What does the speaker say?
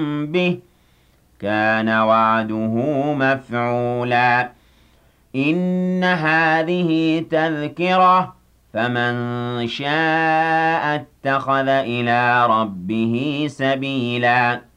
به كان وعده مفعولا إن هذه تذكرة فمن شاء اتخذ إلى ربه سبيلا